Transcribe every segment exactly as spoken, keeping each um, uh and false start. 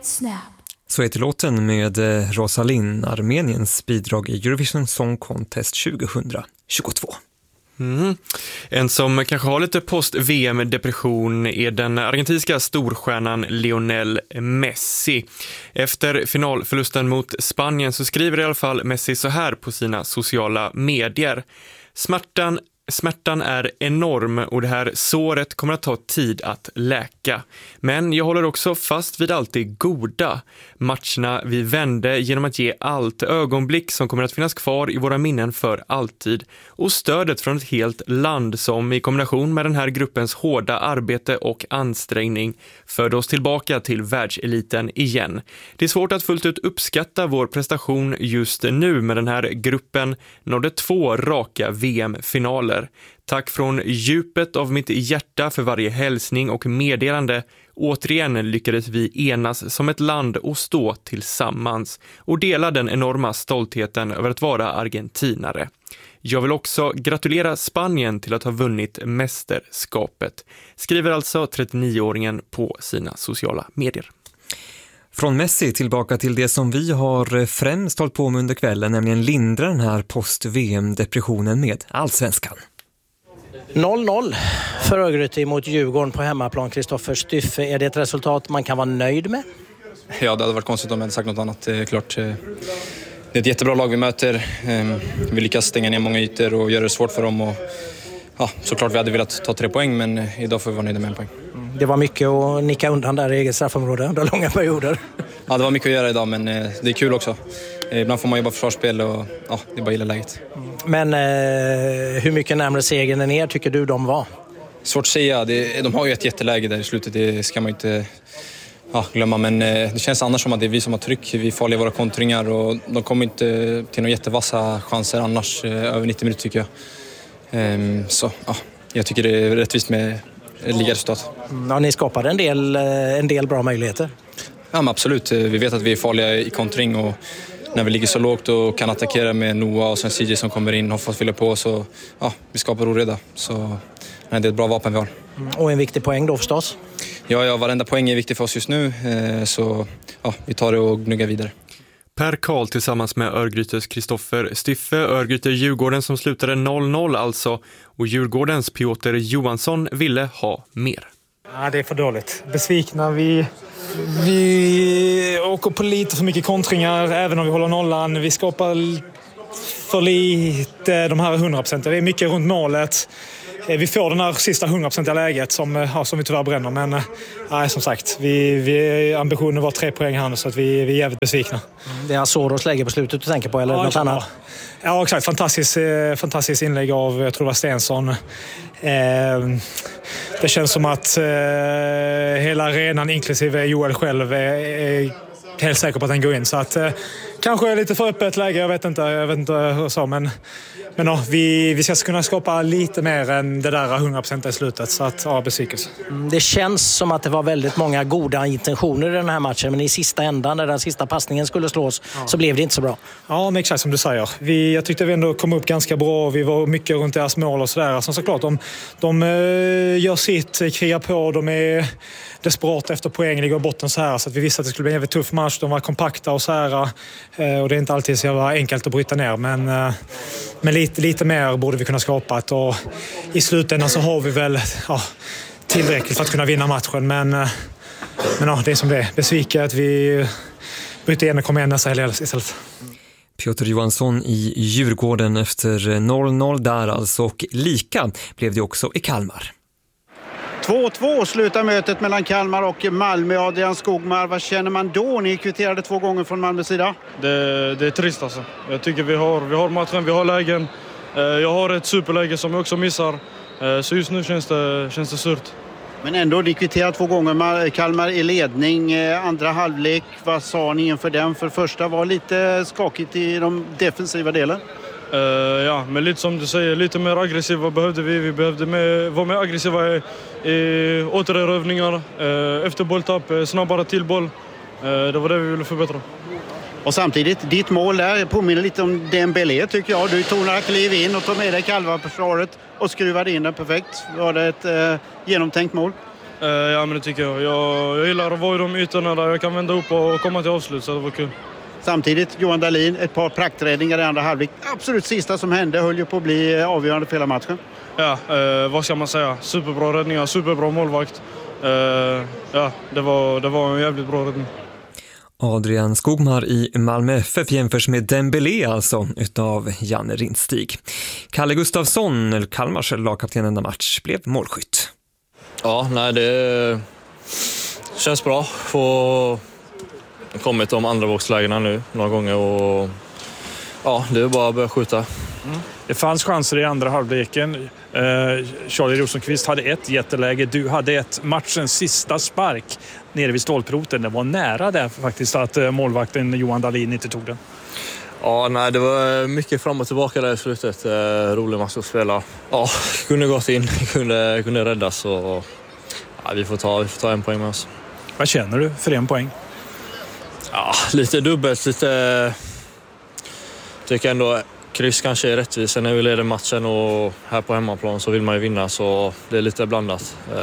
Snap. Så heter låten med Rosalind, Armeniens bidrag i Eurovision Song Contest tjugohundratjugotvå. Mm. En som kanske har lite post-V M-depression är den argentinska storstjärnan Lionel Messi. Efter finalförlusten mot Spanien så skriver i alla fall Messi så här på sina sociala medier. Smärtan Smärtan är enorm och det här såret kommer att ta tid att läka. Men jag håller också fast vid allt det goda. Matcherna vi vände genom att ge allt, ögonblick som kommer att finnas kvar i våra minnen för alltid. Och stödet från ett helt land som i kombination med den här gruppens hårda arbete och ansträngning förde oss tillbaka till världseliten igen. Det är svårt att fullt ut uppskatta vår prestation just nu, med den här gruppen nådde två raka V M-finaler. Tack från djupet av mitt hjärta för varje hälsning och meddelande. Återigen lyckades vi enas som ett land och stå tillsammans och dela den enorma stoltheten över att vara argentinare. Jag vill också gratulera Spanien till att ha vunnit mästerskapet, skriver alltså trettionio-åringen på sina sociala medier. Från Messi tillbaka till det som vi har främst hållit på med under kvällen, nämligen lindra den här post-V M-depressionen med Allsvenskan. noll noll för Örgryte mot Djurgården på hemmaplan. Kristoffer Styffe, är det ett resultat man kan vara nöjd med? Ja, det hade varit konstigt om jag hade sagt något annat. Det är klart, det är ett jättebra lag vi möter. Vi lyckas stänga ner många ytor och göra det svårt för dem. Och, ja, såklart vi hade velat ta tre poäng, men idag får vi vara nöjda med en poäng. Det var mycket att nicka undan där i eget straffområde under långa perioder. Ja, det var mycket att göra idag, men det är kul också. Ibland får man jobba försvarsspel och ja, det är bara gilla läget. Men eh, hur mycket närmare segern än er tycker du de var? Svårt att säga. Det, de har ju ett jätteläge där i slutet. Det ska man inte ja, glömma. Men eh, det känns annars som att det är vi som har tryck. Vi får i våra kontringar och de kommer inte till några jättevassa chanser annars eh, över nittio minuter tycker jag. Ehm, så ja, jag tycker det är rättvist med ligaresultat. Ja, ni skapade en del, en del bra möjligheter. Ja, men absolut. Vi vet att vi är farliga i kontring och när vi ligger så lågt och kan attackera med Noah och sen C J som kommer in och har fått fylla på, så ja, vi skapar oreda. Så nej, det är ett bra vapen vi har. Och en viktig poäng då förstås? Ja, ja, varenda poäng är viktig för oss just nu, så ja, vi tar det och gnuggar vidare. Per Karl tillsammans med Örgrytes Kristoffer Styffe. Örgryte Djurgården som slutade noll noll alltså, och Djurgårdens Piotr Johansson ville ha mer. Ja, det är för dåligt. Besvikna. Vi, vi åker på lite för mycket kontringar även om vi håller nollan. Vi skapar för lite de här hundra procent. Det är mycket runt målet. Vi får den här sista hundra procent läget som, ja, som vi tyvärr bränner. Men nej, som sagt, vi, vi, ambitionen var tre poäng här, så att vi, vi är jävligt besvikna. Det är Azoros läge på slutet du tänker på, eller ja, något annat? Ja, exakt. Fantastiskt, fantastiskt inlägg av, jag tror det var Stensson. Eh, det känns som att eh, hela arenan, inklusive Joel själv, är, är helt säker på att den går in. Så att eh, kanske lite för öppet läge, jag vet inte, jag vet inte hur så, men Men ja, vi, vi ska kunna skapa lite mer än det där hundra procent i slutet, så att ja, besvikelse. Det känns som att det var väldigt många goda intentioner i den här matchen, men i sista ändan, när den sista passningen skulle slås, ja, så blev det inte så bra. Ja, men exakt som du säger. Vi, jag tyckte vi ändå kom upp ganska bra, vi var mycket runt deras mål och sådär. Alltså, såklart, de, de gör sitt, krigar på, de är desperat efter poäng, ligger i botten så här, så att vi visste att det skulle bli en jävligt tuff match. De var kompakta och så här, och det är inte alltid så jävla enkelt att bryta ner, men, men lite, lite mer borde vi kunna skapa, och i slutändan så har vi väl ja, tillräckligt för att kunna vinna matchen, men, men ja, det är som det är. Besviket, vi bryter igen och kommer igen nästa helg istället. Piotr Johansson i Djurgården efter noll noll där alltså, och lika blev det också i Kalmar. två två slutar mötet mellan Kalmar och Malmö. Adrian Skogmar, vad känner man då? Ni kvitterade två gånger från Malmös sida. Det, det är trist alltså. Jag tycker vi har, vi har matchen, vi har lägen. Jag har ett superläge som jag också missar. Så just nu känns det, känns det surt. Men ändå, ni kvitterade två gånger. Kalmar i ledning, andra halvlek. Vad sa ni inför den? För första var lite skakigt i de defensiva delen. Uh, ja, men lite som du säger, lite mer aggressiva behövde vi. Vi behövde med, vara mer aggressiva i, i återerövningar, uh, efter bolltapp, uh, snabbare till boll. Uh, det var det vi ville förbättra. Och samtidigt, ditt mål där påminner lite om Dembélé tycker jag. Du tog några kliv in och tog med dig Kalmar-försvaret och skruvade in den perfekt. Var det ett uh, genomtänkt mål? Uh, ja, men det tycker jag. jag. Jag gillar att vara i de ytorna där jag kan vända upp och komma till avslut, så det var kul. Samtidigt, Johan Dahlin, ett par prakträddningar i andra halvlek. Absolut sista som hände höll ju på att bli avgörande för hela matchen. Ja, uh, vad ska man säga? Superbra räddningar, superbra målvakt. Uh, ja, det var, det var en jävligt bra räddning. Adrian Skogmar i Malmö F F jämförs med Dembélé alltså utav Janne Rindstig. Kalle Gustafsson, Kalmars lagkapten denna match, blev målskytt. Ja, nej det känns bra. Få kommit de andra boxlägena nu några gånger och ja, det är bara att börja skjuta. Mm. Det fanns chanser i andra halvleken. Eh, Charlie Rosenqvist hade ett jätteläge. Du hade ett matchens sista spark nere vid stolproten. Det var nära där faktiskt att eh, målvakten Johan Dahlin inte tog den. Ja, nej, det var mycket fram och tillbaka där i slutet. Eh, rolig match att spela. Ja, kunde gått in, kunde, kunde räddas och ja, vi, får ta, vi får ta en poäng med oss. Vad känner du för en poäng? Ja, lite dubbelt, lite... Tycker ändå kryss kanske är rättvisa när vi leder matchen och här på hemmaplan så vill man ju vinna, så det är lite blandat. Mm.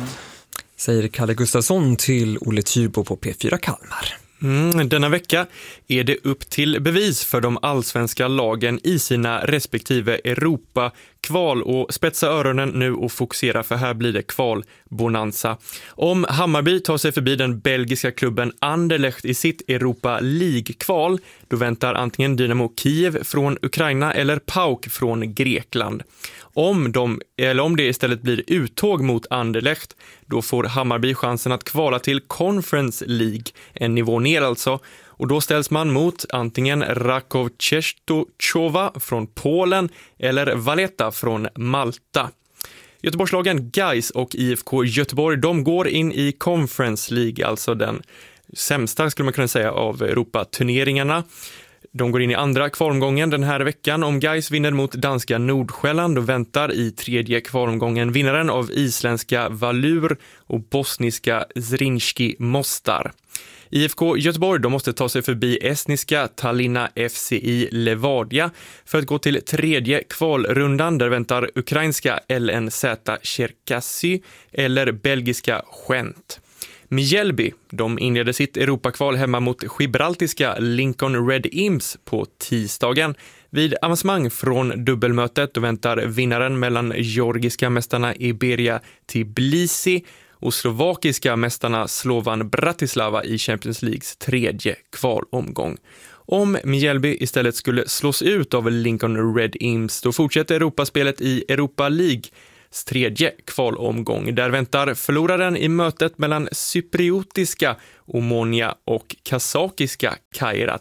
Säger Kalle Gustafsson till Olle Tyrbo på P fyra Kalmar. Mm, denna vecka är det upp till bevis för de allsvenska lagen i sina respektive Europa-kval, och spetsa öronen nu och fokusera, för här blir det kval-bonanza. Om Hammarby tar sig förbi den belgiska klubben Anderlecht i sitt Europa League-kval, då väntar antingen Dynamo Kiev från Ukraina eller PAOK från Grekland. Om, de, eller om det istället blir uttåg mot Anderlecht, då får Hammarby chansen att kvala till Conference League, en nivå ner alltså. Och då ställs man mot antingen Rakow Częstochowa från Polen eller Valletta från Malta. Göteborgslagen Gais och I F K Göteborg, de går in i Conference League, alltså den sämsta skulle man kunna säga av Europa-turneringarna. De går in i andra kvalomgången den här veckan. Om Gais vinner mot danska Nordsjälland, och väntar i tredje kvalomgången vinnaren av isländska Valur och bosniska Zrinjski Mostar. I F K Göteborg, de måste ta sig förbi estniska Tallinna F C I Levadia för att gå till tredje kvalrundan. Där väntar ukrainska L N Z Cherkasy eller belgiska Gent. Mjällby, de inledde sitt Europakval hemma mot gibraltiska Lincoln Red Imps på tisdagen. Vid avancemang från dubbelmötet då väntar vinnaren mellan georgiska mästarna Iberia Tbilisi och slovakiska mästarna Slovan Bratislava i Champions Leagues tredje kvalomgång. Om Mjällby istället skulle slås ut av Lincoln Red Imps, då fortsätter Europaspelet i Europa League tredje kvalomgång. Där väntar förloraren i mötet mellan cypriotiska Omonia och kazakiska Kairat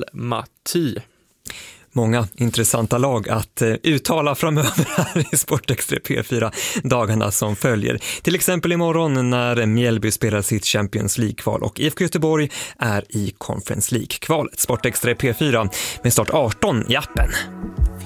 Almaty. Många intressanta lag att uttala framöver här i Sportextra P fyra dagarna som följer. Till exempel imorgon när Mjällby spelar sitt Champions League-kval och I F K Göteborg är i Conference League-kvalet. Sportextra P fyra med start arton i appen.